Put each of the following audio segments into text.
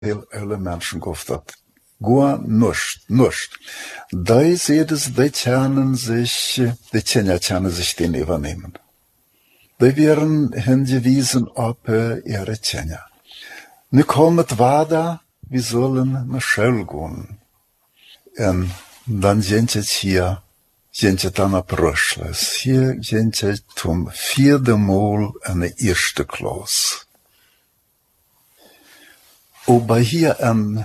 heel alle mensen goft dat. Goa nuscht. Die sedes, die tjernen sich den übernehmen. Die werden hingewiesen auf ihre Tjenja. Nu kommt Wada, wir sollen nach Schule gehen. Und dann sind jetzt hier, sind jetzt dann abruschles. Hier sind jetzt zum 4. Mal eine erste Klasse. Aber hier an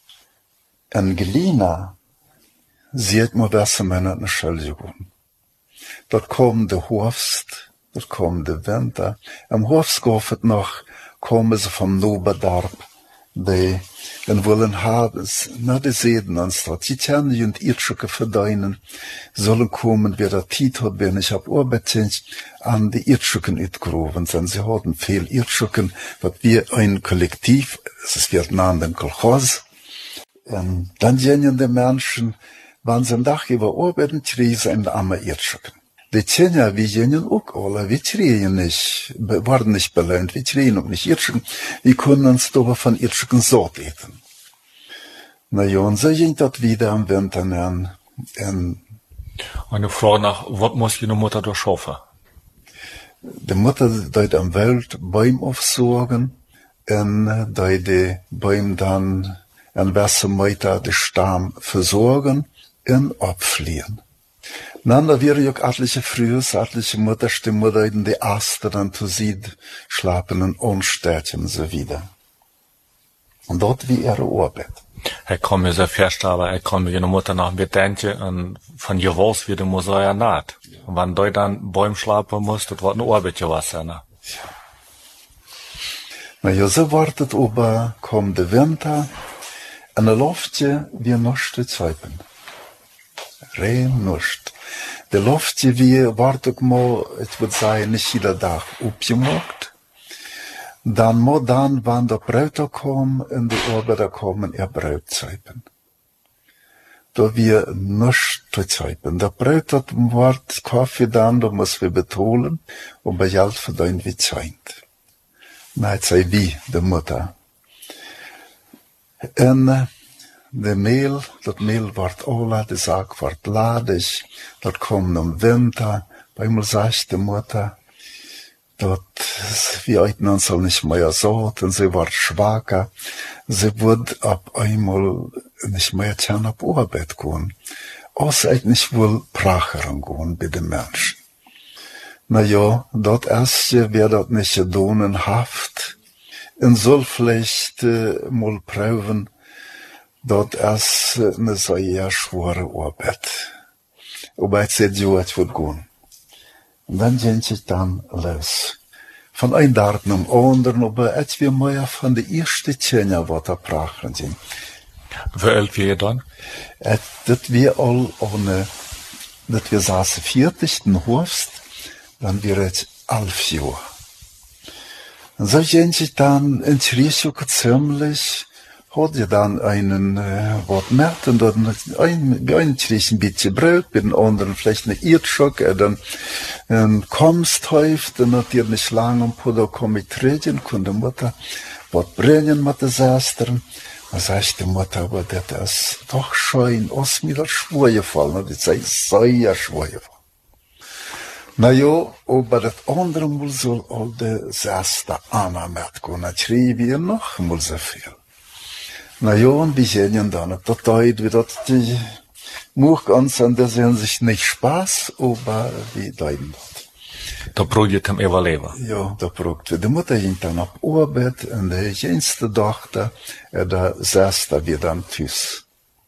Gelina, sieht man, dass man nach Schule gehen. Dort kommt der Herbst, dort kommt der Winter. Am Herbst geht noch, kommen sie vom Noberdarp, die wollen haben, na, die Seden anstatt. Die Tjerne und Irtschuke verdienen, sollen kommen, wer der Tiet hat, wenn ich hab Arbeit an die Irtschuken utgerufen sind. Sie hatten viel Irtschuken, was wir ein Kollektiv, es wird nahe den Kolchos. Und dann gehen die Menschen, wenn sie am Tag über arbeiten, kriegen sie ein armer Irtschuken. Die Tjenja, wir gehen auch alle, wir kriegen nicht, waren nicht belohnt, wir kriegen auch nicht Irtschuken, wir können uns aber von Irtschuken Sort eten. Na ja, und so ging das wieder am Winter an. Eine Frage nach, was muss die Mutter durchschaffen? Die Mutter dort am Welt Bäume aufsorgen, und die Bäume dann an welche Meter den Stamm versorgen und abfliehen. Dann da wäre auch etliche Frühes, etliche Mutterstimme, in die Aster dann zu sieht, schlafen und unstärken so wieder. Und dort wie ihre Arbeit. Er kann mir sehr verstehen, er kann mir ihre Mutter nach mir denken, und von ihr weiß, wie du muss er ja naht. Und wenn du dann Bäume schlafen musst, das wird eine Arbeit gewesen, ne? Ja. Na ja, so wartet aber, kommt der Winter, und er läuft ja wie nichts zu zeigen. Rein nichts. Der läuft ja wie, wartet mal, ich würde sagen, nicht jeder Tag aufgemacht. Dann muss dann, wenn der Brüder kommen, in die Arbeiter kommen, Brot zeigen. Da wir nichts zu zeigen. Der Brüder wird Kaffee dann, da muss wir betonen, und bei Geld verdienen wir Zeit. Na, jetzt sei wie, der Mutter. Und das Mehl wird alle, die Sack wird ladig, dort kommt im Winter, bei mir sagt die Mutter, dort, wir eiten uns auch nicht mehr so, und sie wird schwacher, sie wird ab einmal nicht mehr gerne auf Arbeit gehen, außer eigentlich wohl Pracheren gehen bei den Menschen. Na ja, dort erst wird das nicht donenhaft, und soll vielleicht mal prüfen, dort erst eine sehr schwere Arbeit. Aber jetzt seht ihr, es wird gehen. Und dann sind sie dann los. Von einem Tag zum anderen, aber jetzt wir mehr von der ersten Tjenja, was da prachen sind. Wie alt wir dann? Das wir all ohne, das wir saßen 40. Herbst, dann wir jetzt 11 Jahre. Und so sind sie dann in Risiko ziemlich, hat ja dann einen was merkt und dann ein kriegt ein bisschen Brot, bei den anderen vielleicht eine Irrschock, dann kommst häuft, dann hat ihr nicht lange und Puder komm ich reden, kann die Mutter was bringen mit den Schwestern. Dann sagt die Mutter, aber das ist doch schön, aus mir das schwer gefallen, und das ist sehr schwer gefallen. Na ja, aber das andere Mal soll all die Schwester Anna mitgehen, dann schrieb ihr noch mal so viel. Na ja, und wir sehen dann, das Deut, wie das die Much ganz an der sehen sich nicht Spaß, aber wie deuten das. Da probiert ihm überleben. Ja, da probiert wir. Die Mutter ging dann auf Arbeit, und die jüngste Tochter, der Schwester, wir dann tschüss.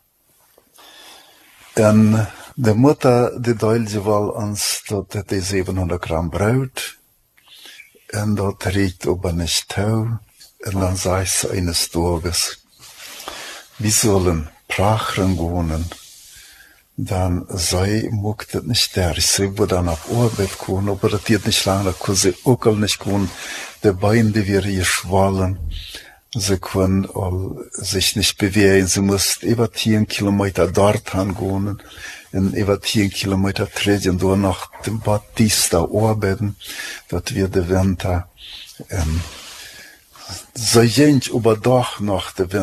Und die Mutter, die teilte wohl uns, dort die 700 Gramm Brot, und dort riecht aber nicht Tau, und dann sagt sie eines Tages, wir sollen Prachen gehen, dann sei, mag das nicht der. Sie wird dann auf Arbeit gehen, aber das geht nicht lange, da kann sie auch nicht gehen. Die Beine, die wir hier schwallen, sie können sich nicht bewegen. Sie muss über 10 Kilometer dort hingehen, und über 10 Kilometer treten, durch nach dem Batista arbeiten, dass wir den Winter, so jent aber doch noch,